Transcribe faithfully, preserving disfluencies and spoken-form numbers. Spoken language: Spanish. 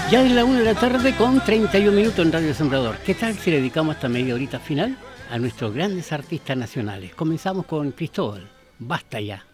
Ya es la una de la tarde con treinta y un minutos en Radio Sembrador. ¿Qué tal si le dedicamos esta media horita final a nuestros grandes artistas nacionales? Comenzamos con Cristóbal. Basta ya.